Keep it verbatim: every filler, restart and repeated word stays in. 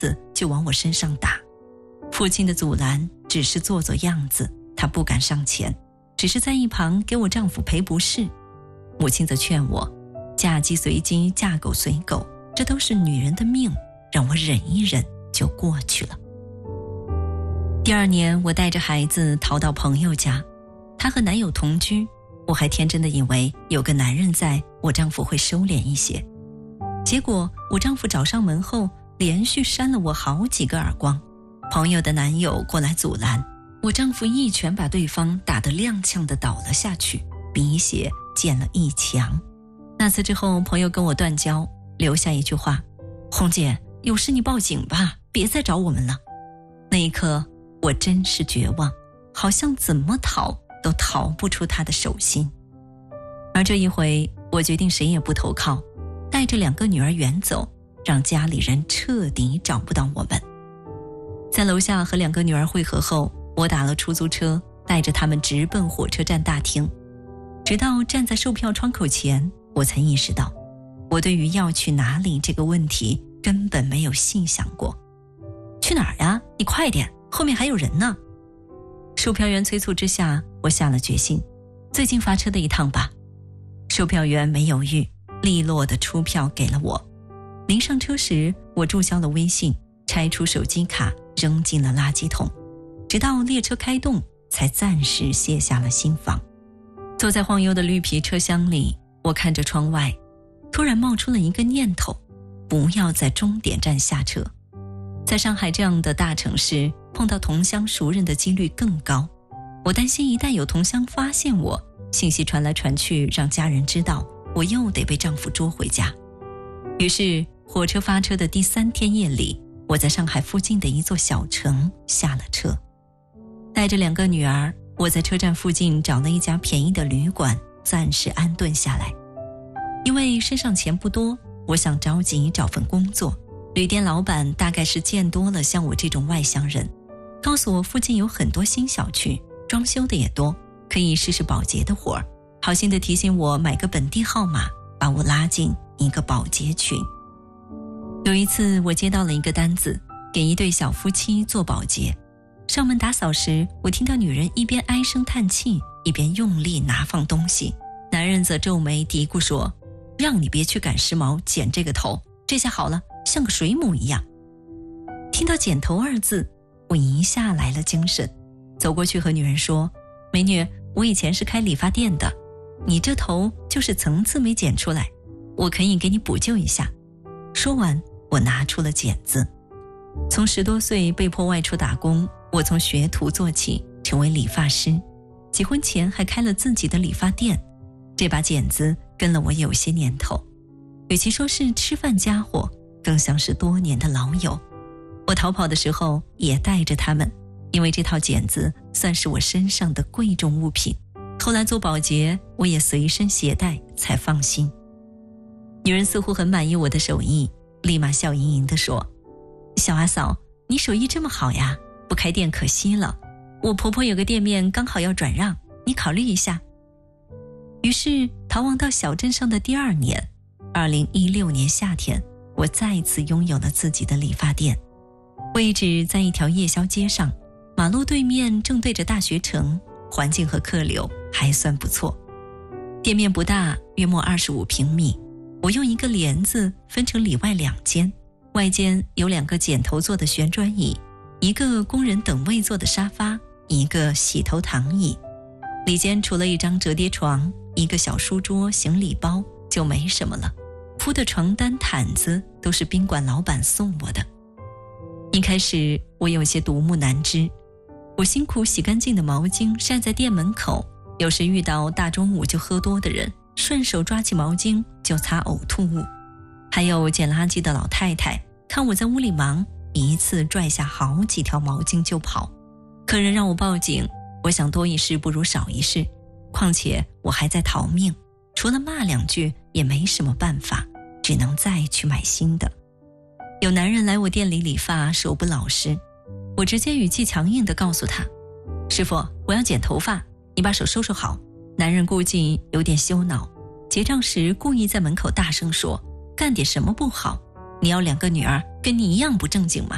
子就往我身上打。父亲的阻拦只是做做样子，他不敢上前，只是在一旁给我丈夫赔不是。母亲则劝我，嫁鸡随鸡，嫁狗随狗，这都是女人的命，让我忍一忍就过去了。第二年，我带着孩子逃到朋友家，她和男友同居，我还天真的以为有个男人在，我丈夫会收敛一些。结果我丈夫找上门后，连续扇了我好几个耳光。朋友的男友过来阻拦，我丈夫一拳把对方打得踉跄地倒了下去，鼻血溅了一墙。那次之后，朋友跟我断交，留下一句话：红姐，有事你报警吧，别再找我们了。那一刻我真是绝望，好像怎么逃都逃不出他的手心。而这一回，我决定谁也不投靠，带着两个女儿远走，让家里人彻底找不到我们。在楼下和两个女儿会合后，我打了出租车，带着他们直奔火车站大厅。直到站在售票窗口前，我才意识到，我对于要去哪里这个问题根本没有细想过。去哪儿呀？你快点，后面还有人呢。售票员催促之下，我下了决心，最近发车的一趟吧。售票员没犹豫，利落的出票给了我。临上车时，我注销了微信，拆出手机卡扔进了垃圾桶，直到列车开动才暂时卸下了心防。坐在晃悠的绿皮车厢里，我看着窗外，突然冒出了一个念头，不要在终点站下车。在上海这样的大城市，碰到同乡熟人的几率更高。我担心一旦有同乡发现我，信息传来传去，让家人知道，我又得被丈夫捉回家。于是火车发车的第三天夜里，我在上海附近的一座小城下了车，带着两个女儿，我在车站附近找了一家便宜的旅馆，暂时安顿下来。因为身上钱不多，我想着急找份工作。旅店老板大概是见多了像我这种外乡人，告诉我附近有很多新小区，装修的也多，可以试试保洁的活儿，好心的提醒我买个本地号码，把我拉进一个保洁群。有一次我接到了一个单子，给一对小夫妻做保洁。上门打扫时，我听到女人一边唉声叹气，一边用力拿放东西，男人则皱眉嘀咕说，让你别去赶时髦，剪这个头，这下好了，像个水母一样。听到剪头二字，我一下来了精神，走过去和女人说，美女，我以前是开理发店的，你这头就是层次没剪出来，我可以给你补救一下。说完，我拿出了剪子。从十多岁被迫外出打工，我从学徒做起，成为理发师，结婚前还开了自己的理发店。这把剪子跟了我有些年头，与其说是吃饭家伙，更像是多年的老友。我逃跑的时候也带着它们，因为这套剪子算是我身上的贵重物品。后来做保洁，我也随身携带，才放心。女人似乎很满意我的手艺，立马笑盈盈地说，小阿嫂，你手艺这么好呀，不开店可惜了，我婆婆有个店面刚好要转让，你考虑一下。于是逃亡到小镇上的第二年，二零一六年夏天，我再次拥有了自己的理发店。位置在一条夜宵街上，马路对面正对着大学城，环境和客流还算不错。店面不大，约莫二十五平米，我用一个帘子分成里外两间，外间有两个剪头做的旋转椅，一个工人等位坐的沙发，一个洗头躺椅。里间除了一张折叠床，一个小书桌、行李包，就没什么了。铺的床单毯子都是宾馆老板送我的。一开始我有些独木难支，我辛苦洗干净的毛巾晒在店门口，有时遇到大中午就喝多的人，顺手抓起毛巾就擦呕吐物。还有捡垃圾的老太太，看我在屋里忙，一次拽下好几条毛巾就跑。客人让我报警，我想多一事不如少一事，况且我还在逃命，除了骂两句也没什么办法，只能再去买新的。有男人来我店里理发，手不老实，我直接语气强硬地告诉他，师傅，我要剪头发，你把手收收好。男人估计有点羞恼，结账时故意在门口大声说，干点什么不好？你要两个女儿跟你一样不正经吗？